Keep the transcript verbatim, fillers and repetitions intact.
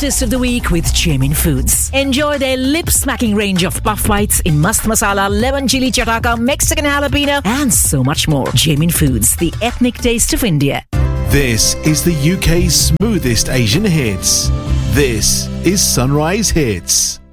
Artist of the Week with Jamin Foods. Enjoy their lip-smacking range of puff bites in mast masala, lemon chili chataka, Mexican jalapeno, and so much more. Jamin Foods, the ethnic taste of India. This is the U K's smoothest Asian hits. This is Sunrise Hits.